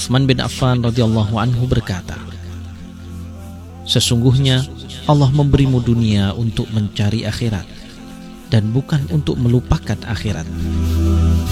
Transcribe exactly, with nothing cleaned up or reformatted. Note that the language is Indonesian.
Utsman bin Affan radhiyallahu anhu berkata, sesungguhnya Allah memberimu dunia untuk mencari akhirat dan bukan untuk melupakan akhirat.